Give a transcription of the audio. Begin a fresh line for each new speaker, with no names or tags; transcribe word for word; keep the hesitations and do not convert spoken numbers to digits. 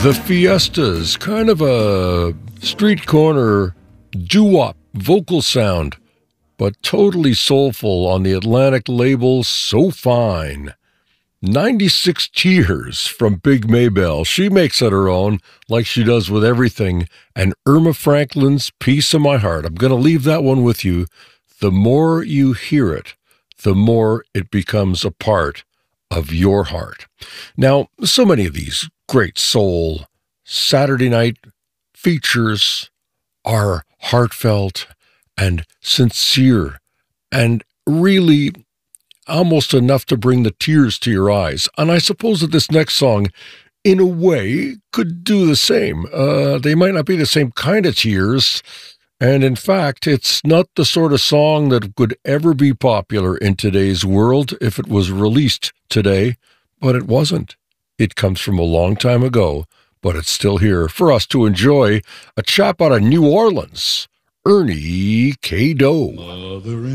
The Fiestas, kind of a street corner doo-wop vocal sound, but totally soulful on the Atlantic label So Fine. ninety-six Tears from Big Maybelle. She makes it her own, like she does with everything. And Irma Franklin's Piece of My Heart. I'm going to leave that one with you. The more you hear it, the more it becomes a part of your heart. Now, so many of these great soul Saturday night features are heartfelt and sincere and really almost enough to bring the tears to your eyes. And I suppose that this next song, in a way, could do the same. Uh, they might not be the same kind of tears. And in fact, it's not the sort of song that could ever be popular in today's world if it was released today, but it wasn't. It comes from a long time ago, but it's still here for us to enjoy. A chap out of New Orleans, Ernie K. Doe.